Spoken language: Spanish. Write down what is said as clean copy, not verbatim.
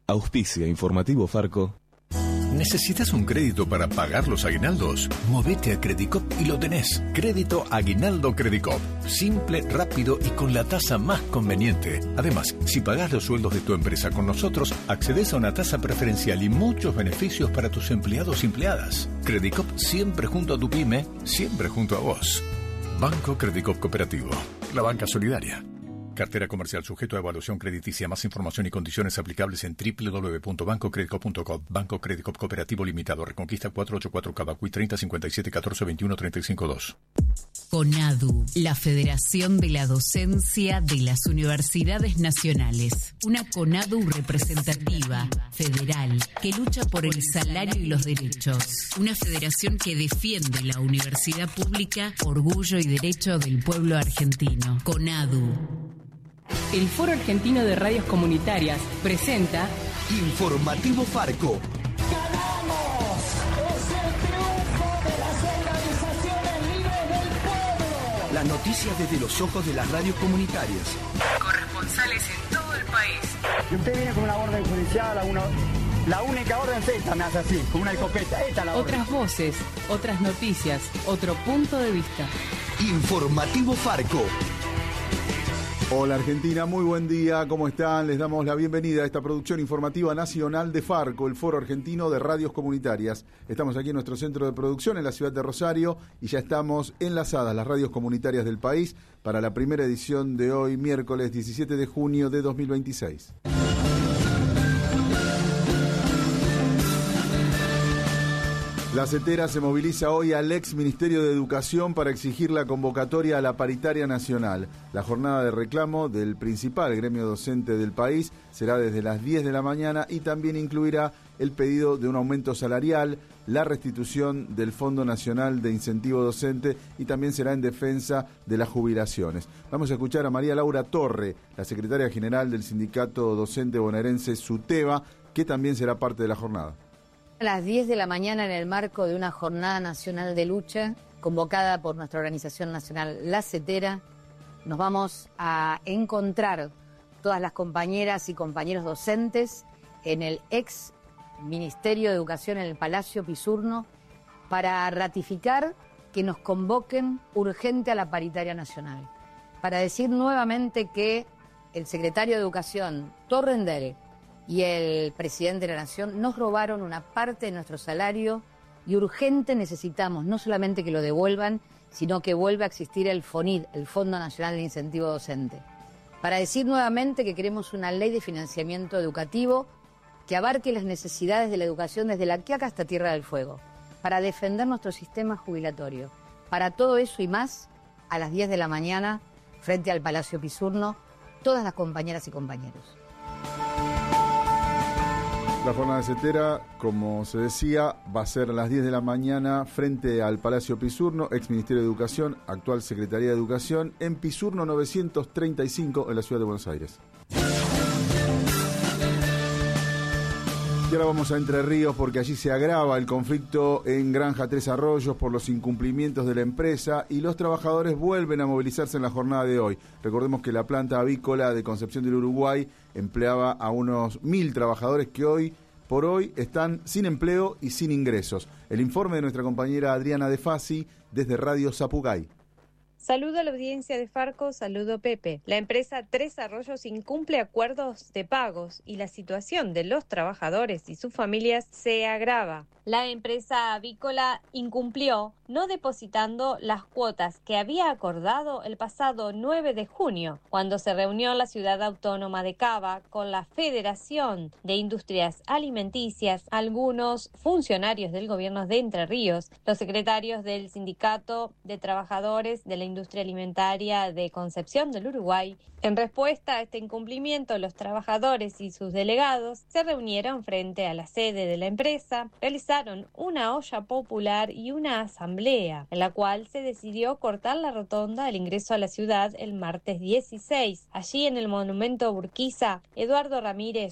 Auspicia Informativo Farco. ¿Necesitas un crédito para pagar los aguinaldos? Movete a Credicop y lo tenés. Crédito Aguinaldo Credicop. Simple, rápido y con la tasa más conveniente. Además, si pagás los sueldos de tu empresa con nosotros, accedes a una tasa preferencial y muchos beneficios para tus empleados y empleadas. Credicop siempre junto a tu pyme, siempre junto a vos. Banco Credicop Cooperativo. La banca solidaria. Cartera comercial sujeto a evaluación crediticia. Más información y condiciones aplicables en www.bancocredicop.com. Banco Credicop Cooperativo Limitado. Reconquista 484 Cavacuy 30 57 14 21 35 2. CONADU, la Federación de la Docencia de las Universidades Nacionales. Una CONADU representativa, federal, que lucha por el salario y los derechos. Una federación que defiende la universidad pública, orgullo y derecho del pueblo argentino. CONADU. El Foro Argentino de Radios Comunitarias presenta Informativo Farco. ¡Ganamos! ¡Es el triunfo de las organizaciones libres del pueblo! Las noticias desde los ojos de las radios comunitarias. Corresponsales en todo el país. Y usted viene con una orden judicial, la única orden es esta, me hace así, con una escopeta. Esta es la orden. otras voces, otras noticias, otro punto de vista. Informativo Farco. Hola Argentina, muy buen día, ¿cómo están? Les damos la bienvenida a esta producción informativa nacional de Farco, el Foro Argentino de Radios Comunitarias. Estamos aquí en nuestro centro de producción en la ciudad de Rosario y ya estamos enlazadas las radios comunitarias del país para la primera edición de hoy, miércoles 17 de junio de 2026. La CETERA se moviliza hoy al ex Ministerio de Educación para exigir la convocatoria a la paritaria nacional. La jornada de reclamo del principal gremio docente del país será desde las 10 de la mañana y también incluirá el pedido de un aumento salarial, la restitución del Fondo Nacional de Incentivo Docente y también será en defensa de las jubilaciones. Vamos a escuchar a María Laura Torre, la secretaria general del Sindicato Docente Bonaerense SUTEBA, que también será parte de la jornada. A las 10 de la mañana, en el marco de una jornada nacional de lucha convocada por nuestra organización nacional, la CETERA, nos vamos a encontrar todas las compañeras y compañeros docentes en el ex Ministerio de Educación en el Palacio Pisurno para ratificar que nos convoquen urgente a la paritaria nacional, para decir nuevamente que el secretario de Educación, Torrendel, y el presidente de la Nación nos robaron una parte de nuestro salario y urgente necesitamos no solamente que lo devuelvan, sino que vuelva a existir el FONID, el Fondo Nacional de Incentivo Docente, para decir nuevamente que queremos una ley de financiamiento educativo que abarque las necesidades de la educación desde La Quiaca hasta Tierra del Fuego, para defender nuestro sistema jubilatorio. Para todo eso y más, a las 10 de la mañana, frente al Palacio Pisurno, todas las compañeras y compañeros. La jornada de CETERA, como se decía, va a ser a las 10 de la mañana frente al Palacio Pisurno, ex Ministerio de Educación, actual Secretaría de Educación, en Pisurno 935, en la ciudad de Buenos Aires. Y ahora vamos a Entre Ríos porque allí se agrava el conflicto en Granja Tres Arroyos por los incumplimientos de la empresa y los trabajadores vuelven a movilizarse en la jornada de hoy. Recordemos que la planta avícola de Concepción del Uruguay empleaba a unos 1.000 trabajadores que hoy por hoy están sin empleo y sin ingresos. El informe de nuestra compañera Adriana De Fasi desde Radio Sapugay. Saludo a la audiencia de Farco, saludo Pepe. La empresa Tres Arroyos incumple acuerdos de pagos y la situación de los trabajadores y sus familias se agrava. La empresa avícola incumplió no depositando las cuotas que había acordado el pasado 9 de junio, cuando se reunió en la ciudad autónoma de Cava con la Federación de Industrias Alimenticias, algunos funcionarios del gobierno de Entre Ríos, los secretarios del Sindicato de Trabajadores de la Industria Alimentaria de Concepción del Uruguay. En respuesta a este incumplimiento, los trabajadores y sus delegados se reunieron frente a la sede de la empresa, realizaron una olla popular y una asamblea, en la cual se decidió cortar la rotonda del ingreso a la ciudad el martes 16. Allí en el monumento Urquiza, Eduardo Ramírez,